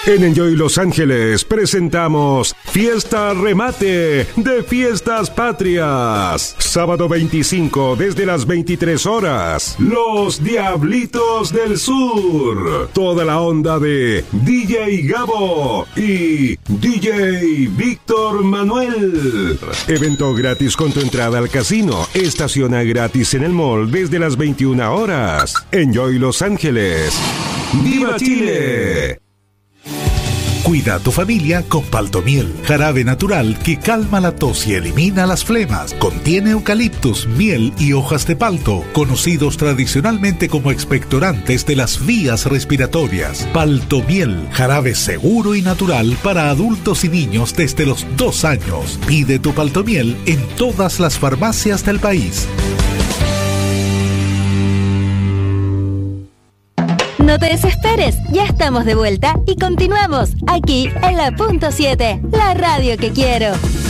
En Enjoy Los Ángeles presentamos Fiesta Remate de Fiestas Patrias. Sábado 25 desde las 23 horas. Los Diablitos del Sur. Toda la onda de DJ Gabo y DJ Víctor Manuel. Evento gratis con tu entrada al casino. Estaciona gratis en el mall desde las 21 horas. Enjoy Los Ángeles. ¡Viva Chile! Cuida a tu familia con Paltomiel, jarabe natural que calma la tos y elimina las flemas. Contiene eucaliptus, miel y hojas de palto, conocidos tradicionalmente como expectorantes de las vías respiratorias. Paltomiel, jarabe seguro y natural para adultos y niños desde los 2 años. Pide tu Paltomiel en todas las farmacias del país. No te desesperes, ya estamos de vuelta y continuamos aquí en la Punto 7, la radio que quiero.